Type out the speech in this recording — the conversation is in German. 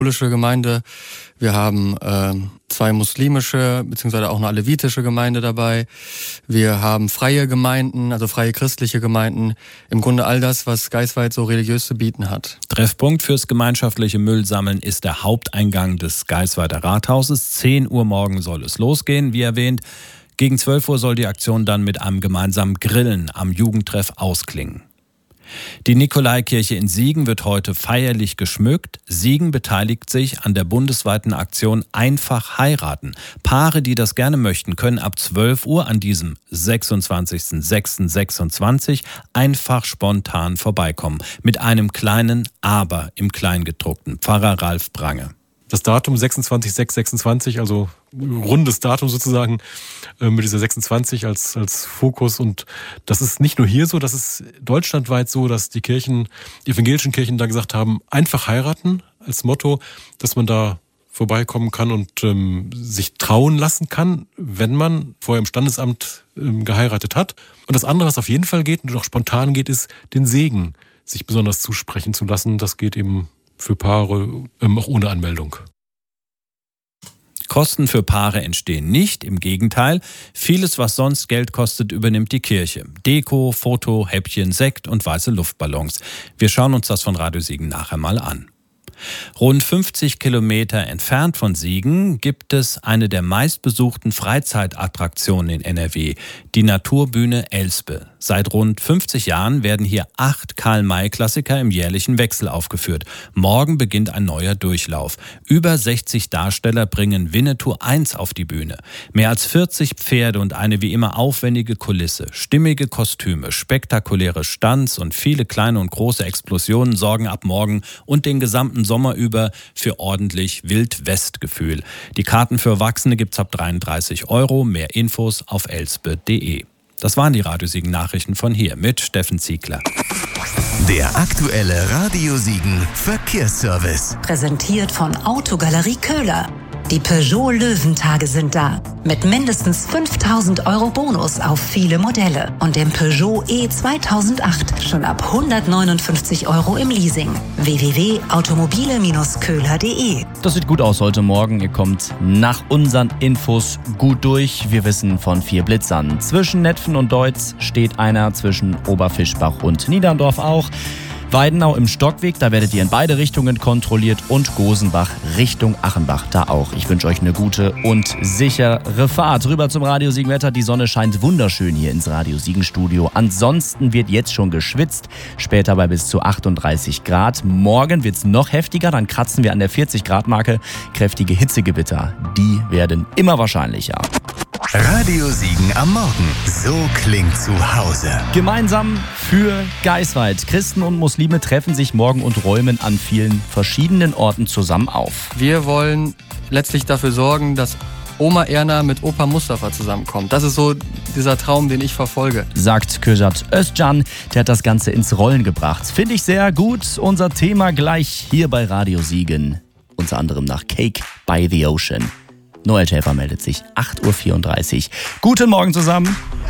katholische Gemeinde, wir haben 2 muslimische, beziehungsweise auch eine alevitische Gemeinde dabei. Wir haben freie Gemeinden, also freie christliche Gemeinden. Im Grunde all das, was Geisweit so religiös zu bieten hat. Treffpunkt fürs gemeinschaftliche Müllsammeln ist der Haupteingang des Geisweiter Rathauses. 10 Uhr morgen soll es losgehen, wie erwähnt. Gegen 12 Uhr soll die Aktion dann mit einem gemeinsamen Grillen am Jugendtreff ausklingen. Die Nikolaikirche in Siegen wird heute feierlich geschmückt. Siegen beteiligt sich an der bundesweiten Aktion Einfach heiraten. Paare, die das gerne möchten, können ab 12 Uhr an diesem 26.06.26 einfach spontan vorbeikommen. Mit einem kleinen Aber im Kleingedruckten. Pfarrer Ralf Prange. Das Datum 26.06.26, also rundes Datum sozusagen, mit dieser 26 als Fokus. Und das ist nicht nur hier so, das ist deutschlandweit so, dass die evangelischen Kirchen da gesagt haben, einfach heiraten als Motto, dass man da vorbeikommen kann und sich trauen lassen kann, wenn man vorher im Standesamt geheiratet hat. Und das andere, was auf jeden Fall geht und auch spontan geht, ist den Segen sich besonders zusprechen zu lassen. Das geht eben für Paare auch ohne Anmeldung. Kosten für Paare entstehen nicht, im Gegenteil. Vieles, was sonst Geld kostet, übernimmt die Kirche. Deko, Foto, Häppchen, Sekt und weiße Luftballons. Wir schauen uns das von Radio Siegen nachher mal an. Rund 50 Kilometer entfernt von Siegen gibt es eine der meistbesuchten Freizeitattraktionen in NRW, die Naturbühne Elspe. Seit rund 50 Jahren werden hier 8 Karl-May-Klassiker im jährlichen Wechsel aufgeführt. Morgen beginnt ein neuer Durchlauf. Über 60 Darsteller bringen Winnetou 1 auf die Bühne. Mehr als 40 Pferde und eine wie immer aufwendige Kulisse, stimmige Kostüme, spektakuläre Stunts und viele kleine und große Explosionen sorgen ab morgen und den gesamten Sommer über für ordentlich Wild-West-Gefühl. Die Karten für Erwachsene gibt's ab 33 €. Mehr Infos auf elspe.de. Das waren die Radio Siegen Nachrichten von hier mit Steffen Ziegler. Der aktuelle Radio Siegen Verkehrsservice. Präsentiert von Autogalerie Köhler. Die Peugeot Löwentage sind da. Mit mindestens 5.000 € Bonus auf viele Modelle. Und dem Peugeot E2008 schon ab 159 € im Leasing. www.automobile-köhler.de. Das sieht gut aus heute Morgen. Ihr kommt nach unseren Infos gut durch. Wir wissen von 4 Blitzern. Zwischen Netphen und Deutz steht einer, zwischen Oberfischbach und Niederndorf auch. Weidenau im Stockweg, da werdet ihr in beide Richtungen kontrolliert und Gosenbach Richtung Achenbach, da auch. Ich wünsche euch eine gute und sichere Fahrt. Rüber zum Radio Siegen Wetter. Die Sonne scheint wunderschön hier ins Radio Siegen Studio. Ansonsten wird jetzt schon geschwitzt, später bei bis zu 38 Grad. Morgen wird es noch heftiger, dann kratzen wir an der 40 Grad Marke. Kräftige Hitzegewitter, die werden immer wahrscheinlicher. Radio Siegen am Morgen. So klingt zu Hause. Gemeinsam für Geisweit. Christen und Muslime treffen sich morgen und räumen an vielen verschiedenen Orten zusammen auf. Wir wollen letztlich dafür sorgen, dass Oma Erna mit Opa Mustafa zusammenkommt. Das ist so dieser Traum, den ich verfolge. Sagt Kürşat Özcan, der hat das Ganze ins Rollen gebracht. Finde ich sehr gut. Unser Thema gleich hier bei Radio Siegen. Unter anderem nach Cake by the Ocean. Noel Schäfer meldet sich, 8:34 Uhr. Guten Morgen zusammen.